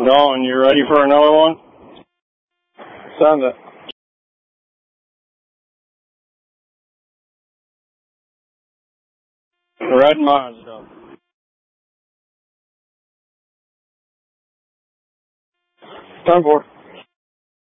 Dawn, you ready for another one? Send it. Red Mazda. Time for it.